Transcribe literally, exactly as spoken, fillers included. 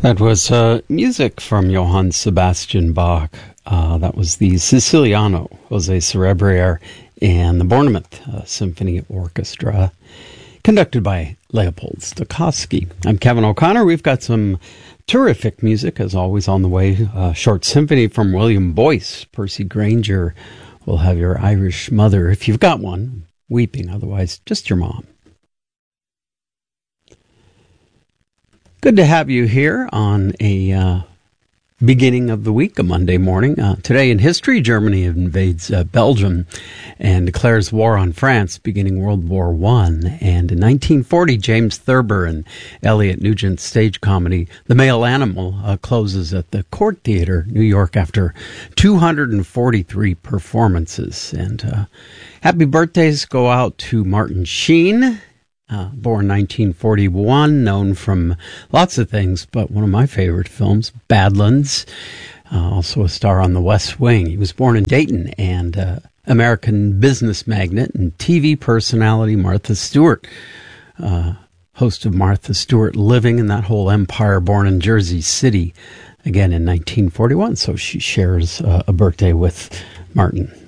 That was uh, music from Johann Sebastian Bach. Uh, that was the Siciliano, Jose Cerebriere, and the Bornemouth uh, Symphony Orchestra, conducted by Leopold Stokowski. I'm Kevin O'Connor. We've got some terrific music, as always, on the way. Uh, short symphony from William Boyce. Percy Granger will have your Irish mother, if you've got one, weeping. Otherwise, just your mom. Good to have you here on a uh, beginning of the week, a Monday morning. Uh, today in history, Germany invades uh, Belgium and declares war on France, beginning World War One. And in nineteen forty, James Thurber and Elliot Nugent's stage comedy, The Male Animal, uh, closes at the Court Theater, New York, after two hundred forty-three performances. And uh, happy birthdays go out to Martin Sheen. Uh, born nineteen forty-one, known from lots of things, but one of my favorite films, Badlands, uh, also a star on The West Wing. He was born in Dayton, and uh, American business magnate and T V personality Martha Stewart, uh, host of Martha Stewart Living and that whole empire, born in Jersey City, again in nineteen forty-one, so she shares uh, a birthday with Martin.